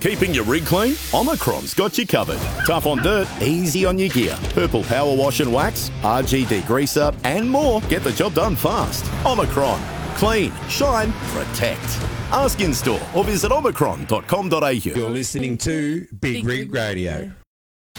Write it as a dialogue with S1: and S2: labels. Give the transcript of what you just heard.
S1: Keeping your rig clean? Omicron's got you covered. Tough on dirt, easy on your gear. Purple Power Wash and Wax, RG Degreaser, and more. Get the job done fast. Omicron. Clean, shine, protect. Ask in store or visit omicron.com.au.
S2: You're listening to Big Rig Radio.